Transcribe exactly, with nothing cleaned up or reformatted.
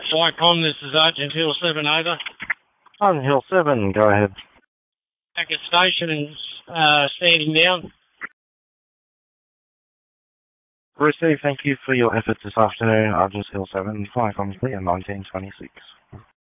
Flycom, this is Agent Hill seven, over. On Hill seven, go ahead. Back at station and uh, standing down. Receive, thank you for your efforts this afternoon. Argent Hill seven, Flycom clear, nineteen twenty-six.